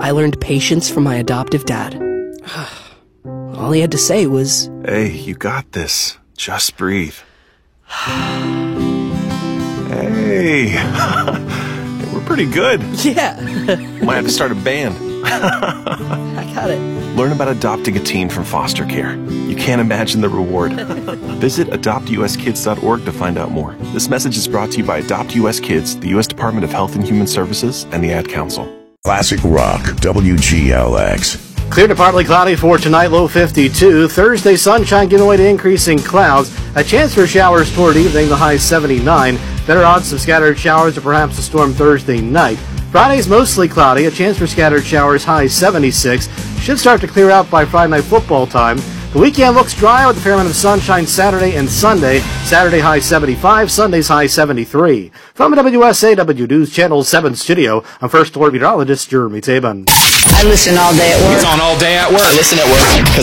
I learned patience from my adoptive dad. All he had to say was, "Hey, you got this. Just breathe." Hey, we're pretty good. yeah, Might have to start a band. I got it. Learn about adopting a teen from foster care. You can't imagine the reward. Visit adoptuskids.org to find out more. This message is brought to you by Adopt US Kids, the U.S. Department of Health and Human Services, and the Ad Council. Classic Rock, WGLX. Clear to partly cloudy for tonight, low 52. Thursday, sunshine giving way to increasing clouds. A chance for showers toward evening, the high 79. Better odds of scattered showers or perhaps a storm Thursday night. Friday's mostly cloudy, a chance for scattered showers, high 76. Should start to clear out by Friday night football time. The weekend looks dry with a fair amount of sunshine Saturday and Sunday. Saturday high 75, Sunday's high 73. From WSAW News Channel 7 studio, I'm First Alert Meteorologist Jeremy Tabin. I listen all day at work. It's on all day at work. I listen at work because